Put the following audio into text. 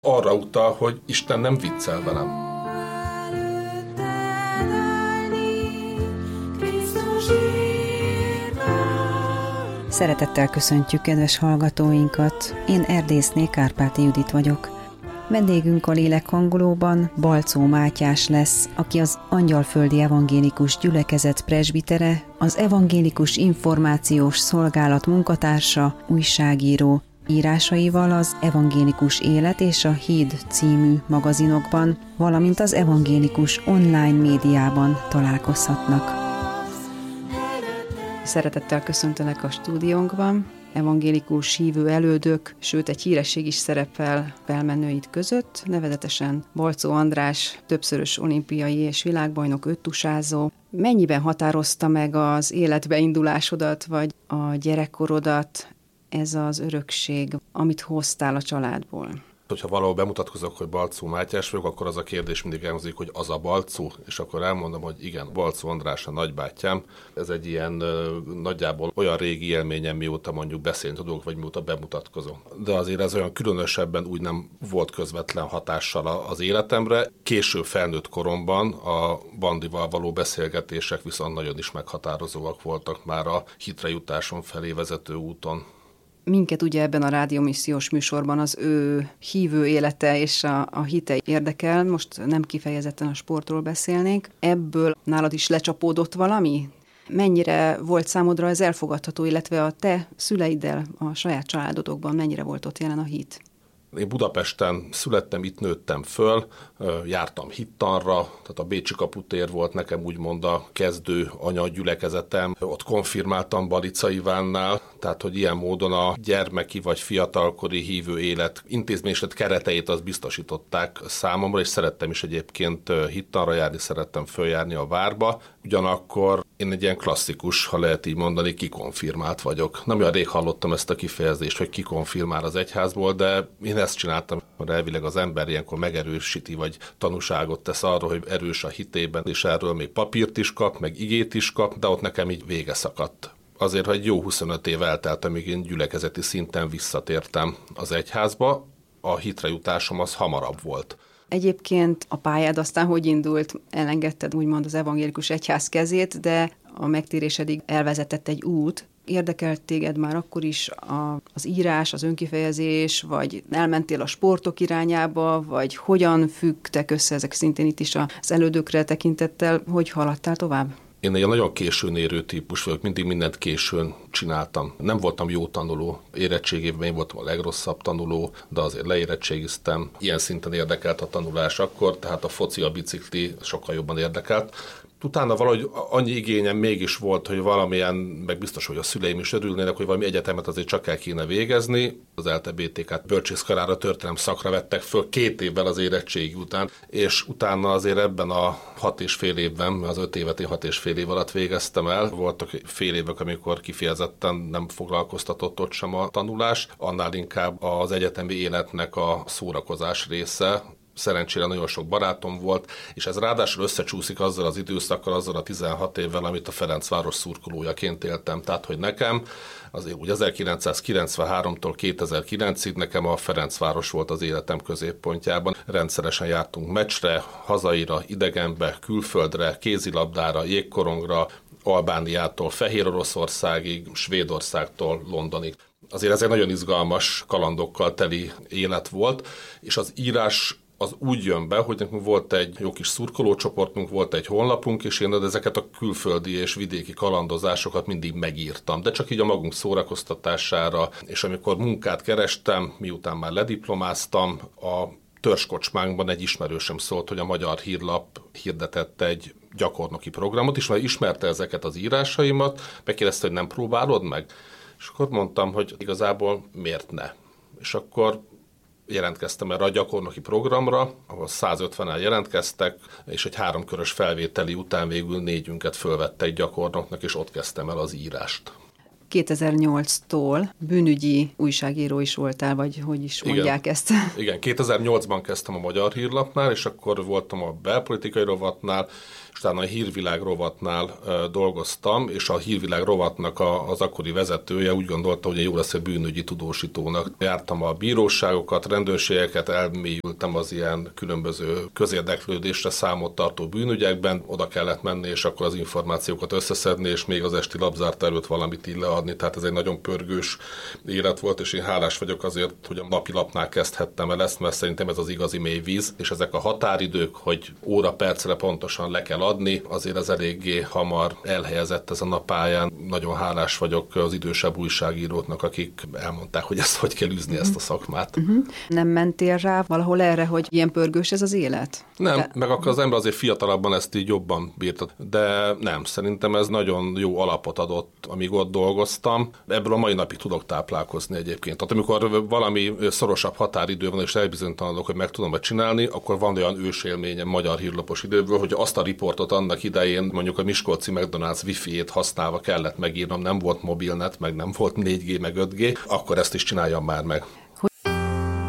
Arra utal, hogy Isten nem viccel velem. Szeretettel köszöntjük kedves hallgatóinkat, én erdészné Kárpáti Judit vagyok. Vendégünk a lélekhangolóban Balczó Mátyás lesz, aki az Angyalföldi Evangélikus Gyülekezet presbitere, az Evangélikus Információs Szolgálat munkatársa, újságíró. Írásaival az Evangélikus Élet és a Híd című magazinokban, valamint az evangélikus online médiában találkozhatnak. Szeretettel köszöntelek a stúdiónkban. Evangélikus hívő elődök, sőt egy híresség is szerepel felmenőid között, nevezetesen Balczó András, többszörös olimpiai és világbajnok öttusázó. Mennyiben határozta meg az életbe indulásodat, vagy a gyerekkorodat ez az örökség, amit hoztál a családból? Hogyha valahol bemutatkozok, hogy Balczó Mátyás vagyok, akkor az a kérdés mindig elhangzik, hogy az a Balczó, és akkor elmondom, hogy igen, Balczó András a nagybátyám. Ez egy ilyen nagyjából olyan régi élményem, mióta mondjuk beszélni tudok, vagy mióta bemutatkozom. De azért ez olyan különösebben úgy nem volt közvetlen hatással az életemre. Később felnőtt koromban a Bandival való beszélgetések viszont nagyon is meghatározóak voltak már a hitre jutásom felé vezető úton. Minket ugye ebben a rádiómissziós műsorban az ő hívő élete és a hite érdekel, most nem kifejezetten a sportról beszélnék. Ebből nálad is lecsapódott valami? Mennyire volt számodra ez elfogadható, illetve a te szüleiddel, a saját családodokban mennyire volt ott jelen a hit? Én Budapesten születtem, itt nőttem föl, jártam hittanra, tehát a Bécsi kaputér volt nekem úgymond a kezdő anyagyülekezetem. Ott konfirmáltam Balica Ivánnál, tehát hogy ilyen módon a gyermeki vagy fiatalkori hívő élet intézményesített kereteit azt biztosították számomra, és szerettem is egyébként hittanra járni, szerettem följárni a várba. Ugyanakkor én egy ilyen klasszikus, ha lehet így mondani, kikonfirmált vagyok. Nem olyan rég hallottam ezt a kifejezést, hogy kikonfirmál az egyházból, de én ezt csináltam, hogy elvileg az ember ilyenkor megerősíti, vagy tanúságot tesz arról, hogy erős a hitében, és erről még papírt is kap, meg igét is kap, de ott nekem így vége szakadt. Azért, hogy jó 25 év eltelt, amíg én gyülekezeti szinten visszatértem az egyházba, a hitre jutásom az hamarabb volt. Egyébként a pályád aztán hogy indult? Elengedted úgymond az evangélikus egyház kezét, de a megtérésedig elvezetett egy út. Érdekelt téged már akkor is az írás, az önkifejezés, vagy elmentél a sportok irányába, vagy hogyan függtek össze ezek szintén itt is az elődökre tekintettel, hogy haladtál tovább? Én egy nagyon későn érő típus vagyok, mindig mindent későn csináltam. Nem voltam jó tanuló, érettségében én voltam a legrosszabb tanuló, de azért leérettségiztem. Ilyen szinten érdekelt a tanulás akkor, tehát a foci, a bicikli sokkal jobban érdekelt. Utána valahogy annyi igényem mégis volt, hogy valamilyen, meg biztos, hogy a szüleim is örülnének, hogy valami egyetemet azért csak el kéne végezni. Az ELTE BTK-t bölcsészkarára, történelem szakra vettek föl 2 évvel az érettségi után, és utána azért ebben a 6,5 évben, az 5 évet én 6,5 év alatt végeztem el. Voltak fél évek, amikor kifejezetten nem foglalkoztatott ott sem a tanulás, annál inkább az egyetemi életnek a szórakozás része. Szerencsére nagyon sok barátom volt, és ez ráadásul összecsúszik azzal az időszakkal, azzal a 16 évvel, amit a Ferencváros szurkolójaként éltem. Tehát, hogy nekem azért úgy 1993-tól 2009-ig nekem a Ferencváros volt az életem középpontjában. Rendszeresen jártunk meccsre, hazaira, idegenbe, külföldre, kézilabdára, jégkorongra, Albániától Fehér Oroszországig, Svédországtól Londonig. Azért ez egy nagyon izgalmas kalandokkal teli élet volt, és az írás az úgy jön be, hogy nekünk volt egy jó kis szurkolócsoportunk, volt egy honlapunk, és én ezeket a külföldi és vidéki kalandozásokat mindig megírtam, de csak így a magunk szórakoztatására, és amikor munkát kerestem, miután már lediplomáztam, a törzskocsmánkban egy ismerősöm szólt, hogy a Magyar Hírlap hirdetett egy gyakornoki programot, és már ismerte ezeket az írásaimat, megkérdezte, hogy nem próbálod meg? És akkor mondtam, hogy igazából miért ne? És akkor jelentkeztem erre a gyakornoki programra, ahol 150-en jelentkeztek, és egy 3 körös felvételi után végül 4-ünket fölvette egy gyakornoknak, és ott kezdtem el az írást. 2008-tól bűnügyi újságíró is voltál, vagy hogy is mondják ezt? Igen, 2008-ban kezdtem a Magyar Hírlapnál, és akkor voltam a belpolitikai rovatnál, és utána a Hírvilág rovatnál dolgoztam, és a Hírvilág rovatnak az akkori vezetője úgy gondolta, hogy jó lesz egy bűnügyi tudósítónak. Jártam a bíróságokat, rendőrségeket, elmélyültem az ilyen különböző közérdeklődésre számot tartó bűnügyekben, oda kellett menni, és akkor az információkat összeszedni, és még az esti labzárt előtt valamit így leadni, tehát ez egy nagyon pörgős élet volt, és én hálás vagyok azért, hogy a napilapnál kezdhettem el ezt, mert szerintem ez az igazi mély víz, és ezek a határidők, hogy óra percre pontosan le kell adni, azért ez eléggé hamar elhelyezett ezen a pályán. Nagyon hálás vagyok az idősebb újságíróknak, akik elmondták, hogy ezt hogy kell űzni ezt a szakmát. Nem mentél rá valahol erre, hogy ilyen pörgős ez az élet? Nem, meg akkor az ember azért fiatalabban ezt így jobban bírta. De nem, szerintem ez nagyon jó alapot adott, amíg ott dolgoztam. Ebből a mai napig tudok táplálkozni egyébként. Tehát amikor valami szorosabb határidő van, és elbizonytalanodok, hogy meg tudom csinálni, akkor van olyan ősélményem magyar hírlapos időből, hogy azt a riportot annak idején mondjuk a miskolci McDonald's Wi-Fi-ét használva kellett megírnom, nem volt mobilnet, meg nem volt 4G, meg 5G, akkor ezt is csináljam már meg.